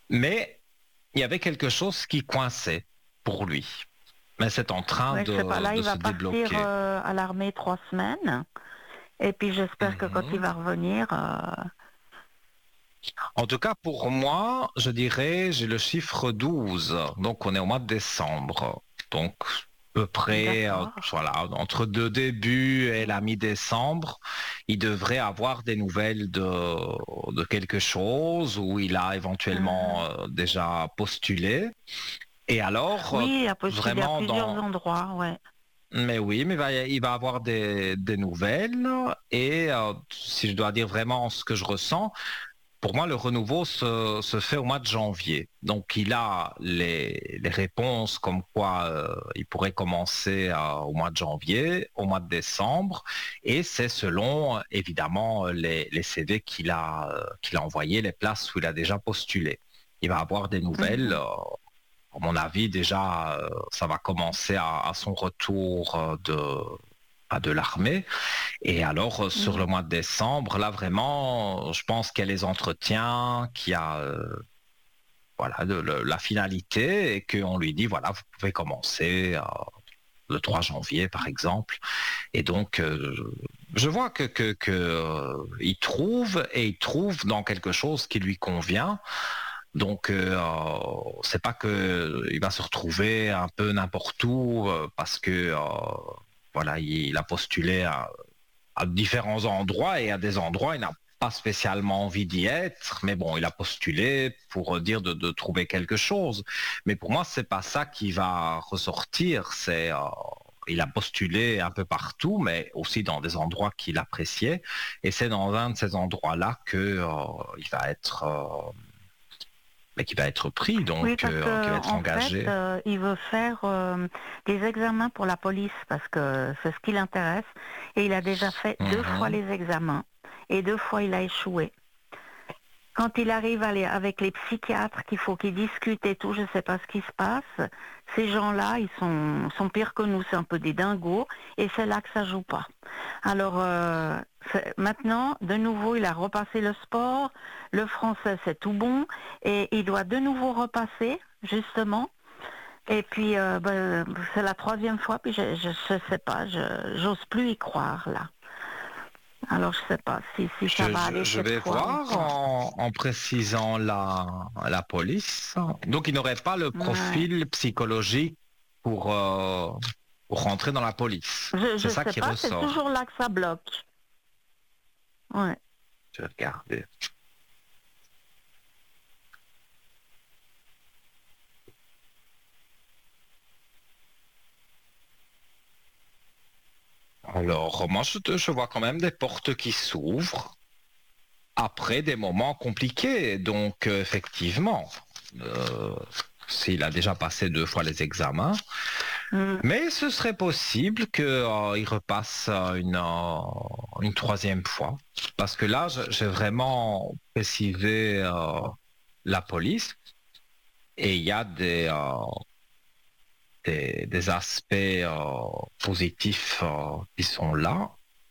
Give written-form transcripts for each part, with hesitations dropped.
Mais il y avait quelque chose qui coinçait pour lui. Mais c'est en train Ouais, je sais pas, là, de il se va partir débloquer. à l'armée 3 semaines. Et puis j'espère que quand il Mhm. va revenir, En tout cas, pour moi, je dirais, j'ai le chiffre 12. Donc, on est au mois de décembre. Donc, à peu près, d'accord. voilà, entre le début et la mi-décembre, il devrait avoir des nouvelles de quelque chose où il a éventuellement Mhm. déjà postulé. Et alors, Oui, il a postulé à vraiment plusieurs dans... endroits, ouais. Mais oui, mais il va avoir des nouvelles. Et si je dois dire vraiment ce que je ressens, pour moi, le renouveau se fait au mois de janvier. Donc, il a les réponses comme quoi il pourrait commencer au mois de janvier, au mois de décembre. Et c'est selon, évidemment, les CV qu'il a envoyés, les places où il a déjà postulé. Il va avoir des nouvelles. Mhm. À mon avis, déjà, ça va commencer à son retour de l'armée. Et alors, sur le Mhm. mois de décembre, là, vraiment, je pense qu'il y a les entretiens, qu'il y a voilà, la finalité et qu'on lui dit, voilà, vous pouvez commencer le 3 janvier, par exemple. Et donc, je vois il trouve et il trouve dans quelque chose qui lui convient. Donc, c'est pas que il va se retrouver un peu n'importe où parce que voilà, il a postulé à différents endroits et à des endroits, il n'a pas spécialement envie d'y être, mais bon, il a postulé pour dire de trouver quelque chose. Mais pour moi, c'est pas ça qui va ressortir. Il a postulé un peu partout, mais aussi dans des endroits qu'il appréciait. Et c'est dans un de ces endroits-là que il va être, mais qui va être pris, Oui, donc parce qui va que être en fait, engagé. il veut faire des examens pour la police parce que c'est ce qui l'intéresse. Et il a déjà fait 2 fois Mhm. les examens et 2 fois il a échoué. Quand il arrive avec les psychiatres qu'il faut qu'ils discutent et tout, je ne sais pas ce qui se passe. Ces gens-là, ils sont pires que nous, c'est un peu des dingos, et c'est là que ça joue pas. Alors maintenant, de nouveau, il a repassé le sport, le français c'est tout bon, et il doit de nouveau repasser, justement. Et puis c'est la troisième fois, puis je sais pas, j'ose plus y croire là. Alors je sais pas si ça va aller Je cette vais fois ou voir pas. en précisant la police. Donc, il n'aurait pas le Ouais. profil psychologique pour, euh, pour rentrer dans la police. C'est Je ça sais qui pas, c'est ressort. toujours là que ça bloque. Ouais. Je vais regarder. Alors, moi, je vois quand même des portes qui s'ouvrent après des moments compliqués. Donc, effectivement, euh, s'il a déjà passé 2 fois les examens, Mm. mais ce serait possible qu'il repasse une troisième fois. Parce que là, j'ai vraiment précisé la police et il y a des aspects positifs qui sont là.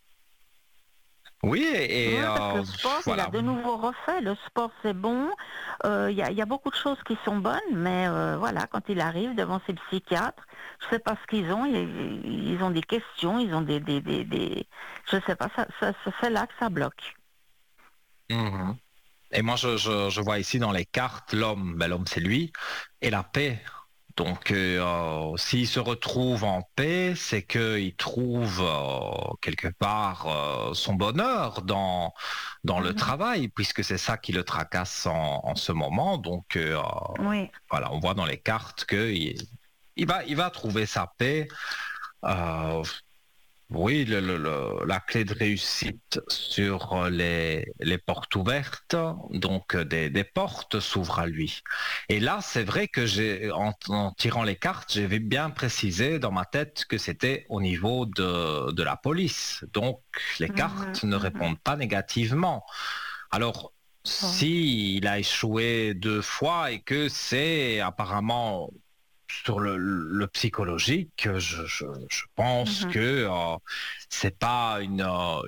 Oui, Ouais, parce que le sport, il a voilà. de nouveau refait. Le sport, c'est bon. Il y a beaucoup de choses qui sont bonnes, mais voilà, quand il arrive devant ses psychiatres, je sais pas ce qu'ils ont. Ils ont des questions, ils ont je sais pas. C'est là que ça bloque. Mhm. Et moi, je vois ici dans les cartes l'homme, ben, l'homme c'est lui, et la paix. Donc, s'il se retrouve en paix, c'est qu'il trouve quelque part son bonheur dans le Mhm. travail, puisque c'est ça qui le tracasse en ce moment. Donc, Oui. voilà, on voit dans les cartes il va trouver sa paix. Euh, oui, la clé de réussite sur les portes ouvertes, donc des portes s'ouvrent à lui. Et là, c'est vrai que en tirant les cartes, j'avais bien précisé dans ma tête que c'était au niveau de la police. Donc, les Mhm, cartes ne mhm. répondent pas négativement. Alors, Bon. s'il a échoué 2 fois et que c'est apparemment sur le psychologique, je pense Mhm. que c'est pas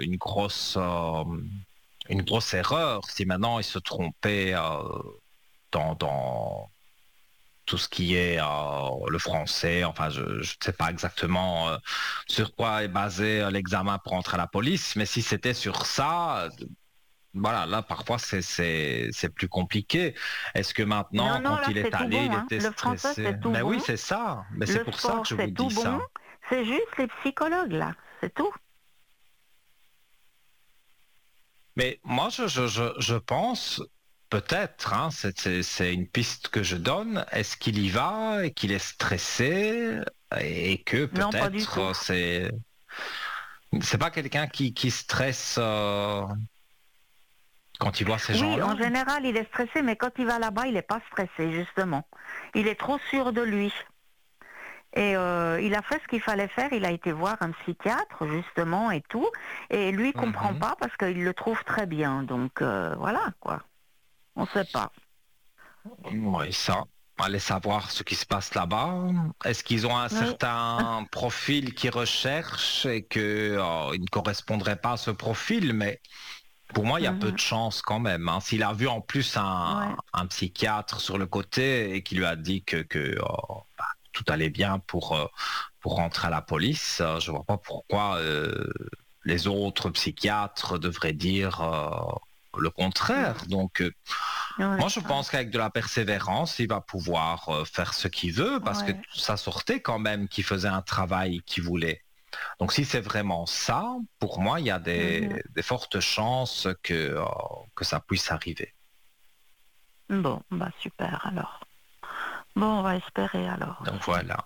une grosse erreur si maintenant il se trompait dans tout ce qui est le français. Enfin, je ne sais pas exactement sur quoi est basé l'examen pour entrer à la police, mais si c'était sur ça, voilà, là, parfois, c'est plus compliqué. Est-ce que maintenant, Non, quand là il c'est est tout allé, bon, il hein. était Le français stressé? c'est tout Mais oui, bon. c'est ça. Mais c'est Le pour ça que sport je vous c'est tout dis bon. ça. C'est juste les psychologues là, c'est tout. Mais moi, je pense, peut-être, hein, c'est une piste que je donne, est-ce qu'il y va et qu'il est stressé et que Non, pas du peut-être tout. c'est pas quelqu'un qui stresse quand il voit ces Oui, gens-là? en général, il est stressé, mais quand il va là-bas, il n'est pas stressé, justement. Il est trop sûr de lui. Et il a fait ce qu'il fallait faire, il a été voir un psychiatre, justement, et tout. Et lui, il comprend Mhm. pas parce qu'il le trouve très bien. Donc, voilà, quoi. On sait pas. Oui, ça. Allez savoir ce qui se passe là-bas. Est-ce qu'ils ont un Oui. certain profil qu'ils recherchent et que il ne correspondrait pas à ce profil, mais pour moi, il y a peu Mhm. de chance quand même, hein. S'il a vu en plus Ouais. un psychiatre sur le côté et qui lui a dit que tout allait bien pour rentrer à la police, je vois pas pourquoi les autres psychiatres devraient dire le contraire. Mhm. Donc, Ouais. moi, je pense qu'avec de la persévérance, il va pouvoir faire ce qu'il veut parce que Ouais. ça sortait quand même qu'il faisait un travail qu'il voulait. Donc si c'est vraiment ça, pour moi, il y a Mhm. des fortes chances que ça puisse arriver. Bon, bah super alors. Bon, on va espérer alors. Donc voilà.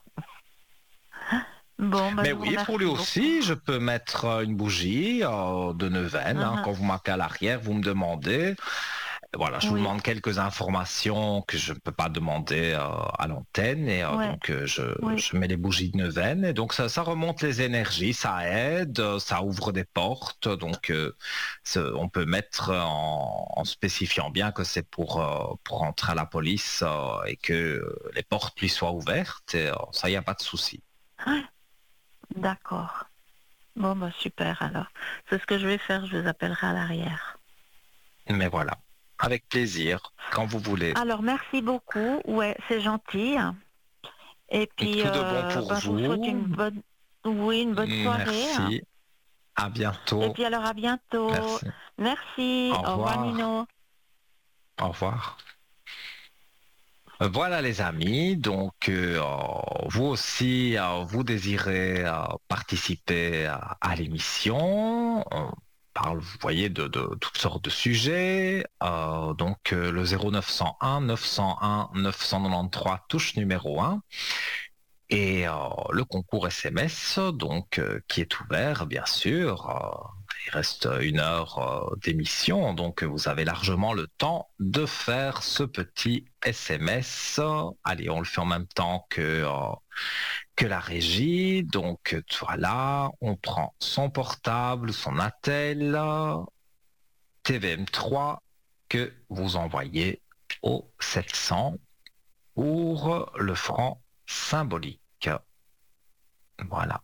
Bon, bah Mais je vous oui, pour lui remercie beaucoup. aussi, je peux mettre une bougie de neuvaine, hein. Mhm. Quand vous m'appelez à l'arrière, vous me demandez. Voilà, je vous Oui. demande quelques informations que je ne peux pas demander à l'antenne et Ouais. donc Oui. je mets les bougies de neuvaine et donc ça remonte les énergies, ça aide, ça ouvre des portes, donc on peut mettre en spécifiant bien que c'est pour entrer à la police et que les portes lui soient ouvertes et ça, il n'y a pas de souci. Ah, d'accord. Bon, bah super alors. C'est ce que je vais faire, je vous appellerai à l'arrière. Mais voilà, avec plaisir, quand vous voulez. Alors, merci beaucoup. Ouais, c'est gentil. Et puis, Tout de bon pour ben, je vous souhaite vous. oui, une bonne soirée. Merci. À Et bientôt. puis alors, à bientôt. Merci. Merci. Au Au revoir, revoir. Nino. Au revoir. Voilà les amis, donc vous aussi, vous désirez participer à l'émission. On parle, vous voyez, de toutes sortes de sujets. Donc le 0901 901 993 touche numéro 1. Et le concours SMS, donc, qui est ouvert, bien sûr. Il reste 1 heure d'émission, donc vous avez largement le temps de faire ce petit SMS. Allez, on le fait en même temps que la régie. Donc voilà, on prend son portable, son attel, TVM3 que vous envoyez au 700 pour le franc symbolique. Voilà.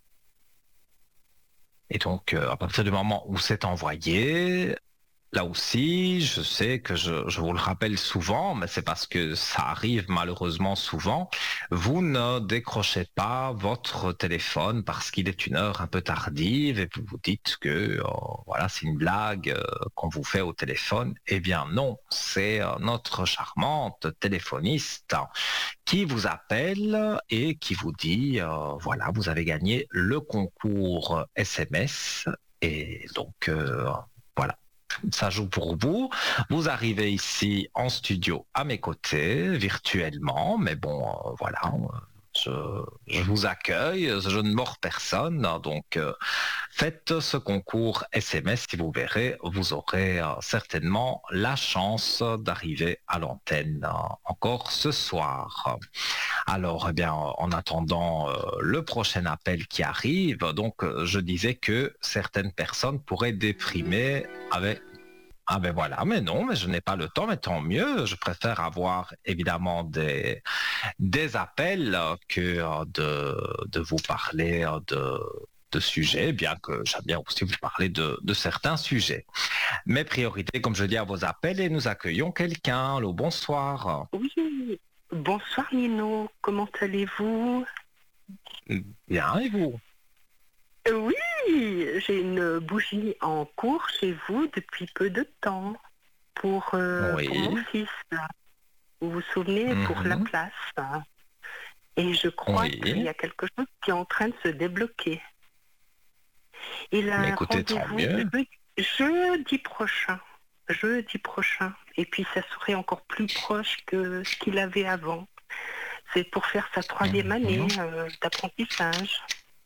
Et donc, à partir du moment où c'est envoyé, là aussi, je sais que je vous le rappelle souvent, mais c'est parce que ça arrive malheureusement souvent, vous ne décrochez pas votre téléphone parce qu'il est 1 heure un peu tardive et vous vous dites que voilà, c'est une blague qu'on vous fait au téléphone. Eh bien non, c'est notre charmante téléphoniste qui vous appelle et qui vous dit, voilà, vous avez gagné le concours SMS et donc voilà. Ça joue pour vous. Vous arrivez ici en studio à mes côtés, virtuellement, mais bon, voilà, je, je vous accueille, je ne mords personne, donc faites ce concours SMS et vous verrez, vous aurez certainement la chance d'arriver à l'antenne encore ce soir. Alors, eh bien, en attendant le prochain appel qui arrive, donc je disais que certaines personnes pourraient déprimer avec... Ah ben voilà, mais non, mais je n'ai pas le temps, mais tant mieux. Je préfère avoir évidemment des appels que de vous parler de sujets, bien que j'aime bien aussi vous parler de certains sujets. Mes priorités, comme je dis, à vos appels et nous accueillons quelqu'un. Allô, bonsoir. Oui, bonsoir Nino, comment allez-vous? Bien, et vous? Oui, j'ai une bougie en cours chez vous depuis peu de temps pour mon Oui. fils, là. Vous vous souvenez, pour la Mhm. place, hein. Et je crois qu'il y Oui. a quelque chose qui est en train de se débloquer. Il a Mais un écoutez, tant rendez-vous mieux. jeudi prochain. Jeudi prochain. Et puis ça serait encore plus proche que ce qu'il avait avant. C'est pour faire sa 3e année Mhm. d'apprentissage.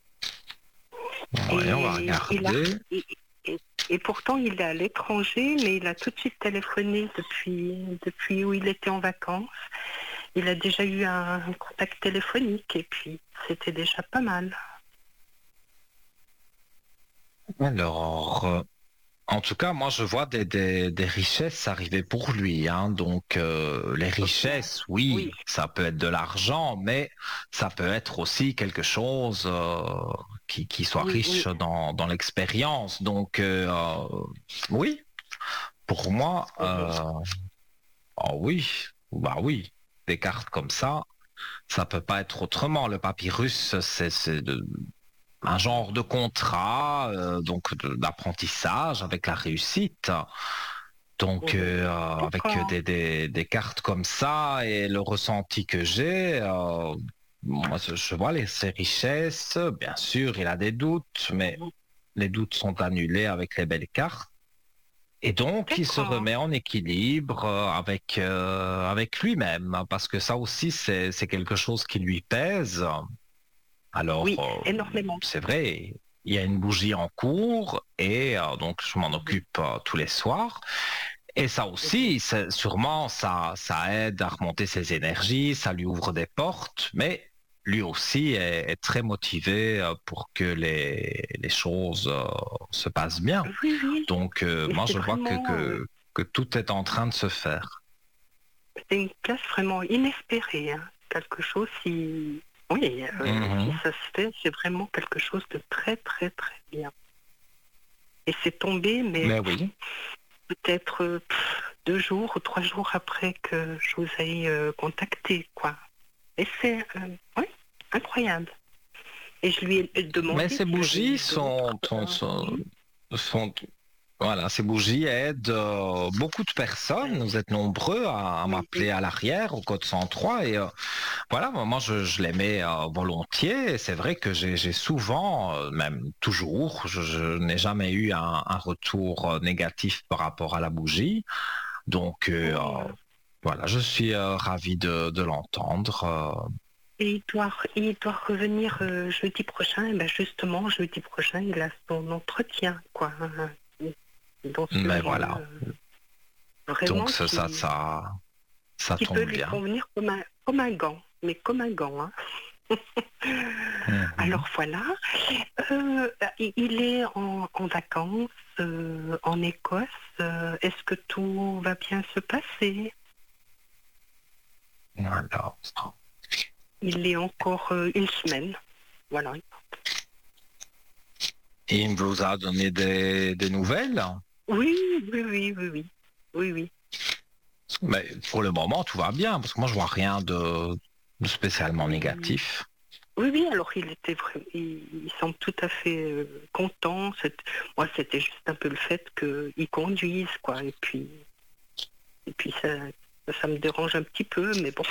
Oui, on va Et, regarder. et pourtant, il est à l'étranger, mais il a tout de suite téléphoné depuis où il était en vacances. Il a déjà eu un contact téléphonique et puis c'était déjà pas mal. Alors, en tout cas, moi, je vois des richesses arriver pour lui, hein. Donc, les richesses, Oui, oui, ça peut être de l'argent, mais ça peut être aussi quelque chose qui soit oui, oui. riche dans l'expérience. Donc, oui, pour moi, oh oui, bah oui, des cartes comme ça peut pas être autrement. Le papyrus, c'est un genre de contrat, donc d'apprentissage avec la réussite. Donc, avec D'accord. des cartes comme ça et le ressenti que j'ai, moi, je vois ces richesses. Bien sûr, il a des doutes, mais les doutes sont annulés avec les belles cartes. Et donc, il se D'accord. remet en équilibre avec lui-même, hein, parce que ça aussi, c'est quelque chose qui lui pèse. Alors, Oui, énormément. c'est vrai, il y a une bougie en cours et donc je m'en occupe tous les soirs. Et ça aussi, sûrement, ça aide à remonter ses énergies, ça lui ouvre des portes, mais lui aussi est très motivé pour que les choses se passent bien. Oui, oui. Donc, Mais moi, c'est je vois vraiment, que tout est en train de se faire. c'est une place vraiment inespérée, hein. Quelque chose si, oui, si Mhm. ça se fait, c'est vraiment quelque chose de très, très, très bien. Et c'est tombé, mais Mais oui. peut-être 2 jours ou 3 jours après que je vous ai contacté, quoi. Et c'est, ouais, incroyable. Et je lui ai Mais demandé ces s'il avait bougies eu d'autres. sont voilà, ces bougies aident beaucoup de personnes. Vous êtes nombreux à Oui, m'appeler à l'arrière au code 103 et voilà, moi je les mets volontiers. Et c'est vrai que j'ai souvent, même toujours, je n'ai jamais eu un retour négatif par rapport à la bougie. Donc oui. voilà, je suis ravi de l'entendre. Et il doit revenir jeudi prochain. Et ben justement, jeudi prochain, il a son entretien, quoi, hein, dans ce Mais lieu voilà, donc vraiment ça qui peut tombe lui bien. convenir comme un gant, mais comme un gant, hein. Mhm. Alors voilà, il est en vacances en Écosse. Est-ce que tout va bien se passer? Alors, Il est encore une semaine. Voilà. et il vous a donné des nouvelles? Oui, oui, oui, oui, oui. Oui, oui. Mais pour le moment, tout va bien, parce que moi, je vois rien de spécialement Oui, négatif. oui, oui, alors il semble tout à fait content. Moi, c'était juste un peu le fait qu'il conduise, quoi. Et puis ça me dérange un petit peu, mais bon.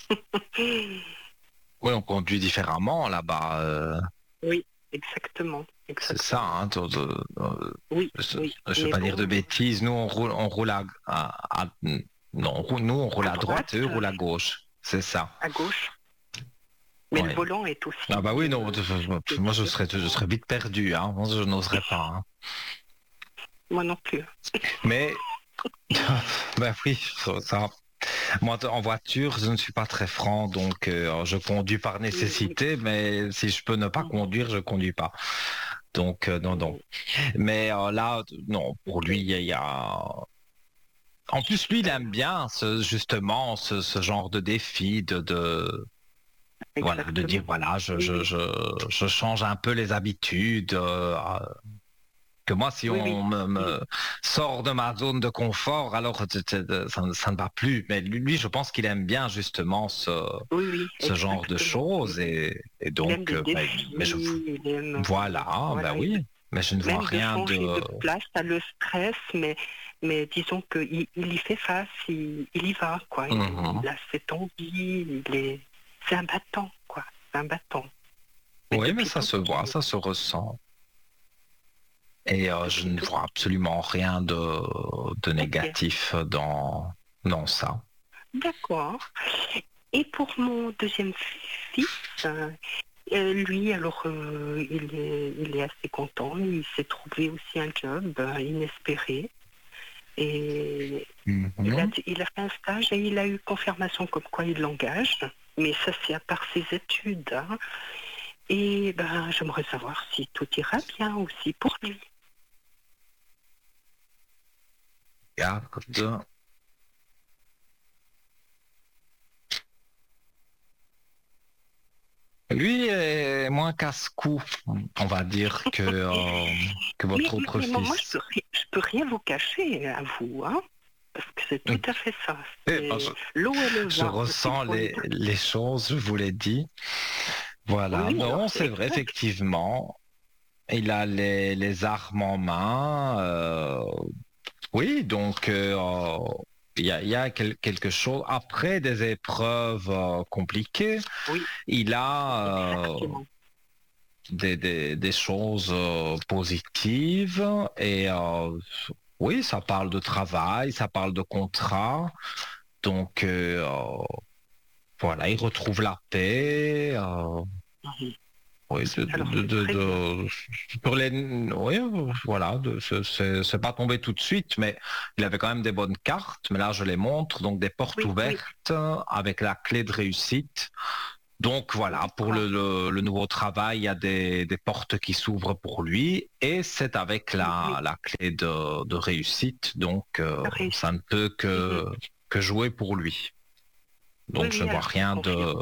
Oui, on conduit différemment là-bas. Oui, exactement, C'est ça, exactement. hein, Oui, je oui, ne vais mais pas dire de bon, bêtises. Nous, on roule non, nous, on roule à à droite et eux droite, roulent à gauche. C'est ça. à gauche, mais le Oui. volant est Ah aussi bah oui, non, moi, je dur. serais vite perdu, hein. Moi, je n'oserais pas, hein. Moi non plus. Mais, bah oui, ça. Moi, en voiture, je ne suis pas très franc, donc je conduis par Oui, oui. nécessité, mais si je peux ne pas Mhm. conduire, je conduis pas. Donc, non, non. Oui, Mais là, non, pour lui, il y a... En plus, lui, il aime super. bien justement ce genre de défi, Voilà, de dire, exactement. voilà, Oui, oui, je change un peu les habitudes. Que moi, si oui, oui, on oui, me sort de ma zone de confort, alors ça ne va plus. Mais lui, je pense qu'il aime bien justement oui, oui, ce genre de exactement. choses. Et Il aime donc, des mais je, défis, il aime, voilà, ben voilà, oui. Mais je ne vois même de rien changer de... de place, ça le stresse, mais disons qu'il y fait face, il y va, quoi. Mhm. Il a cette envie, c'est un battant, quoi. C'est un battant. Mais Oui, mais depuis ça tout se voit, petit. ça se ressent. Et je Depuis ne tout vois absolument rien de Ok, négatif dans ça. d'accord. Et pour mon deuxième fils, lui, alors, il est assez content. Il s'est trouvé aussi un job inespéré. Et Mhm. il a fait un stage et il a eu confirmation comme quoi il l'engage. Mais ça, c'est à part ses études, hein. Et ben, j'aimerais savoir si tout ira bien aussi pour lui. Garde. Lui est moins casse-cou, on va dire, que votre autre Mais moi, fils. je peux rien vous cacher à vous, hein, parce que c'est tout à fait ça. Eh ben, C'est l'eau et le je vin aussi ressens pour les deux. les choses, je vous l'ai dit. Oui, Voilà, oui, alors non, c'est c'est vrai, exact. effectivement. Il a les armes en main. Oui, donc il y a quelque chose. Après des épreuves compliquées, Oui, il a exactement. des choses positives et oui, ça parle de travail, ça parle de contrat. Donc voilà, il retrouve la paix. Oui. Oui, Alors c'est très bien. sur les, oui, voilà, c'est pas tombé tout de suite, mais il avait quand même des bonnes cartes. Mais là, je les montre, donc des portes Oui, oui, ouvertes avec la clé de réussite. Donc voilà, pour d'accord. le nouveau travail, il y a des portes qui s'ouvrent pour lui et c'est avec Oui, oui, la clé de réussite. Donc ça ça ne réussit. peut Mhm. que jouer pour lui. Oui, Donc je oui, ne vois alors ça rien confirme.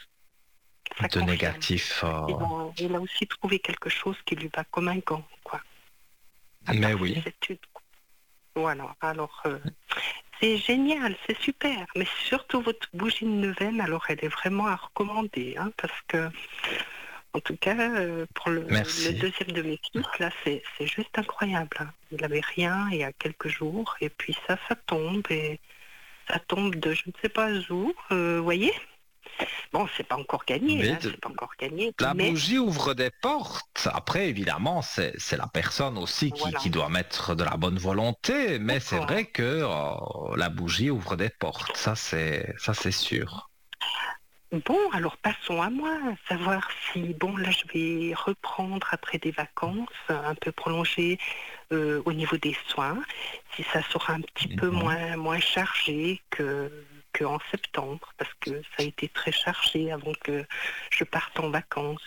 Ça de confirme. négatif. Il a aussi trouvé quelque chose qui lui va comme un gant, quoi, à Mais part ses oui, études. Voilà, alors c'est génial, c'est super. Mais surtout votre bougie de neuvaine, alors elle est vraiment à recommander, hein, parce que, en tout cas, pour le merci. deuxième de mes fils, là, c'est juste incroyable, hein. Il n'avait rien il y a quelques jours, et puis ça tombe, et ça tombe de je ne sais pas où, vous voyez? Bon, c'est pas encore gagné, Mais hein, c'est pas encore gagné, la mais bougie ouvre des portes. Après, évidemment, c'est la personne aussi voilà. qui doit mettre de la bonne volonté. Mais c'est D'accord. vrai que la bougie ouvre des portes. Ça, c'est sûr. Bon, alors passons à moi, savoir si, bon, là je vais reprendre après des vacances un peu prolongées au niveau des soins, si ça sera un petit peu Mhm. moins chargé que en septembre, parce que ça a été très chargé avant que je parte en vacances.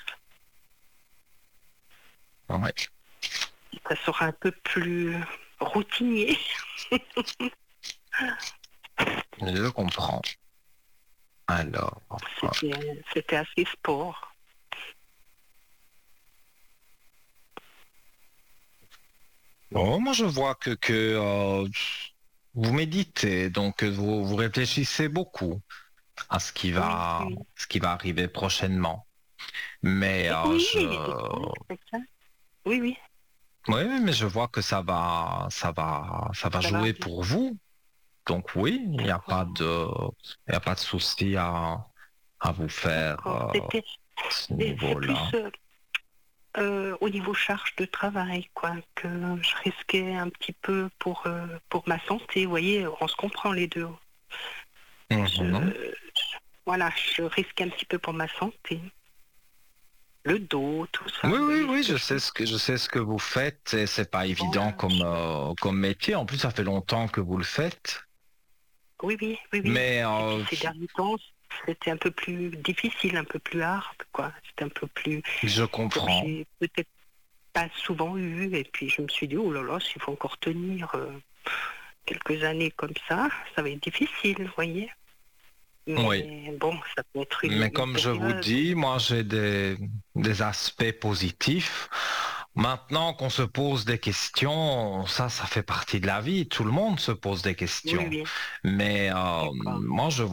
Ouais, Ça sera un peu plus routinier. je comprends. Alors, C'était assez sport. moi je vois que vous méditez, donc vous réfléchissez beaucoup à Oui, oui. ce qui va arriver prochainement. Mais Oui, c'est ça. Oui, oui, oui, oui, mais je vois que ça va ça va jouer bien. pour vous. Donc oui, D'accord, il y a pas de souci à vous faire d'accord. à ce C'est plus niveau-là. au niveau charge de travail, quoi, que je risquais un petit peu pour ma santé. Vous voyez, on se comprend les deux. Mhm. Voilà, je risque un petit peu pour ma santé. Le dos, tout ça, Oui, vous oui, voyez oui, ce que je veux je sais ce que vous faites et c'est pas évident dire. comme métier. En plus, ça fait longtemps que vous le faites. Oui, oui, oui, oui. Mais Et puis ces derniers temps, c'était un peu plus difficile, un peu plus hard, quoi. C'était un peu plus... je Donc comprends. j'ai peut-être pas souvent eu, et puis je me suis dit, oh là là, s'il faut encore tenir quelques années comme ça va être difficile, vous voyez. Mais bon, ça peut être une... Mais comme je vous dis, moi j'ai des aspects positifs. Maintenant qu'on se pose des questions, ça fait partie de la vie. Tout le monde se pose des questions. Oui, oui. Mais D'accord. moi, je